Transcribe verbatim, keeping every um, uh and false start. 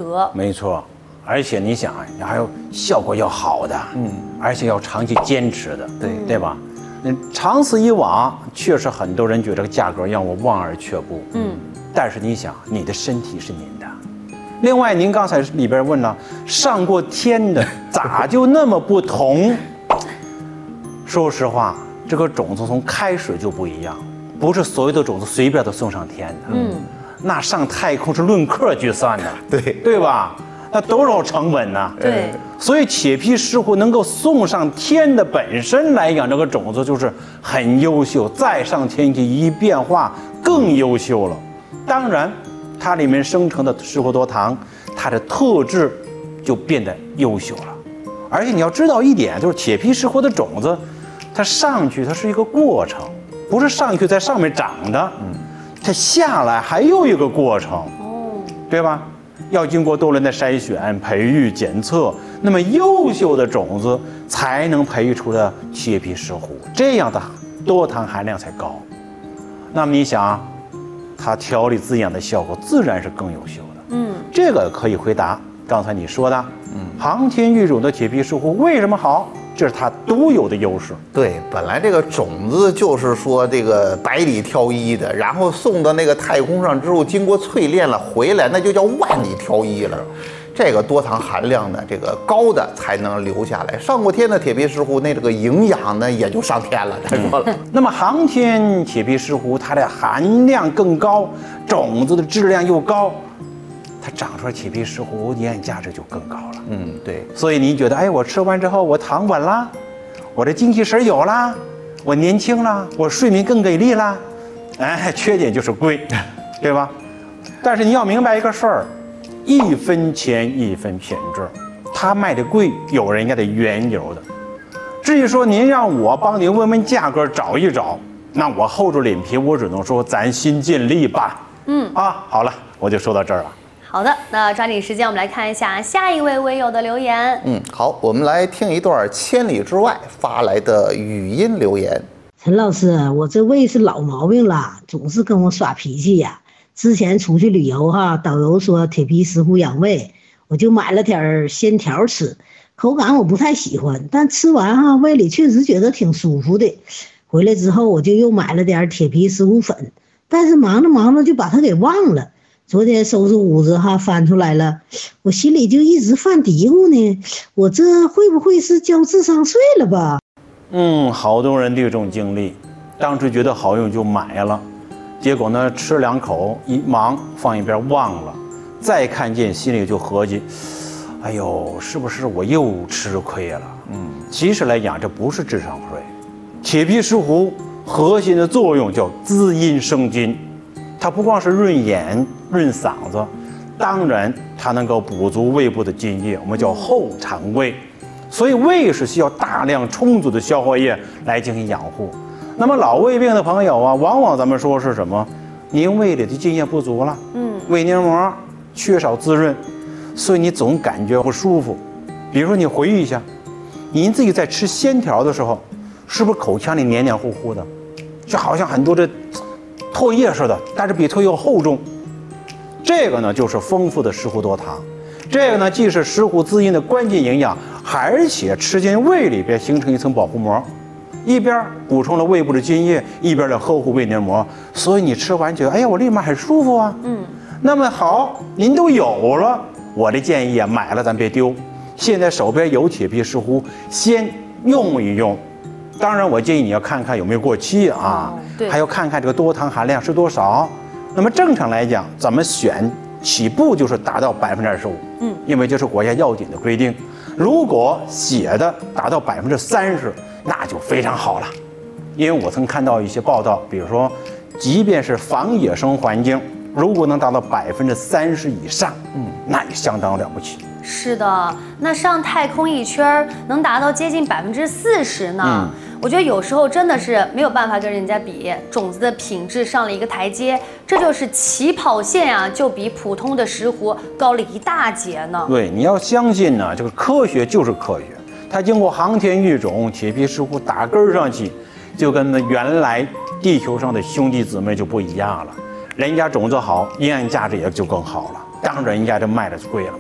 格。 没错，而且你想，你还有效果要好的，嗯，而且要长期坚持的，对对吧？那长此以往，确实很多人觉得这个价格让我望而却步，嗯，但是你想，你的身体是您的。另外，您刚才里边问了，上过天的咋就那么不同？说实话，这个种子从开始就不一样，不是所有的种子随便都送上天的。嗯，那上太空是论克计算的， 对对吧？那多少成本呢？ 对， 所以铁皮石斛能够送上天的本身来讲，这个种子就是很优秀，再上天去一变化更优秀了。当然，它里面生成的石斛多糖，它的特质就变得优秀了。而且你要知道一点，就是铁皮石斛的种子，它上去它是一个过程，不是上去在上面长的，它下来还有一个过程，哦，对吧？要经过多轮的筛选、培育、检测，那么优秀的种子才能培育出的铁皮石斛，这样的多糖含量才高。那么你想，它调理滋养的效果自然是更优秀的。嗯，这个可以回答刚才你说的，嗯，航天育种的铁皮石斛为什么好？这是它独有的优势。 对，本来这个种子就是说这个百里挑一的，然后送到那个太空上之后，经过淬炼了回来，那就叫万里挑一了。这个多糖含量呢，这个高的才能留下来。上过天的铁皮石斛，那这个营养呢也就上天了。再说了， 嗯、那么航天铁皮石斛它的含量更高，种子的质量又高。它长出来铁皮石斛营养价值就更高了。 嗯，对。 所以你觉得，哎，我吃完之后我糖稳啦，我这精气神有啦，我年轻啦，我睡眠更给力啦，哎，缺点就是贵，对吧？但是你要明白一个事儿，一分钱一分品质，它卖的贵，有人家的缘由的。至于说您让我帮您问问价格找一找，那我厚着脸皮，我只能说咱心尽力吧。嗯啊，好了，我就说到这儿了。 好的，那抓紧时间，我们来看一下下一位微友的留言。 嗯，好，我们来听一段千里之外发来的语音留言。 陈老师，我这胃是老毛病了，总是跟我耍脾气呀。之前出去旅游哈，导游说铁皮石斛养胃，我就买了点鲜条吃，口感我不太喜欢，但吃完哈胃里确实觉得挺舒服的。回来之后我就又买了点铁皮石斛粉，但是忙着忙着就把它给忘了。昨天收拾屋子哈，翻出来了，我心里就一直犯嘀咕呢，我这会不会是交智商税了吧？ 嗯，好多人都有这种经历，当时觉得好用就买了，结果呢吃两口一忙放一边忘了，再看见心里就合计，哎呦，是不是我又吃亏了？嗯，其实来讲这不是智商税，铁皮石斛核心的作用叫滋阴生津。它不光是润眼润嗓子，当然它能够补足胃部的津液，我们叫后肠胃。所以胃是需要大量充足的消化液来进行养护。那么老胃病的朋友啊，往往咱们说是什么？您胃里的津液不足了，嗯，胃黏膜缺少滋润，所以你总感觉不舒服。比如说你回忆一下，您自己在吃鲜条的时候，是不是口腔里黏黏糊糊的，就好像很多的唾液似的，但是比唾液厚重。这个呢就是丰富的石斛多糖，这个呢既是石斛滋阴的关键营养，而且吃进胃里边形成一层保护膜，一边补充了胃部的津液，一边的呵护胃黏膜，所以你吃完觉得哎呀我立马很舒服啊。嗯，那么好，您都有了，我的建议啊，买了咱别丢，现在手边有铁皮石斛，先用一用。当然我建议你要看看有没有过期啊，哦、还要看看这个多糖含量是多少。那么正常来讲，咱们选起步就是达到百分之二十五，嗯，因为这是国家药检的规定。如果写的达到百分之三十，那就非常好了。因为我曾看到一些报道，比如说，即便是仿野生环境，如果能达到百分之三十以上，嗯，那也相当了不起。 是的，那上太空一圈能达到接近百分之四十呢。嗯，我觉得有时候真的是没有办法跟人家比，种子的品质上了一个台阶，这就是起跑线啊，就比普通的石斛高了一大截呢。 对，你要相信呢，这个科学就是科学，它经过航天育种，铁皮石斛打根上去，就跟那原来地球上的兄弟姊妹就不一样了。人家种子好，营养价值也就更好了，当然人家这卖的贵了。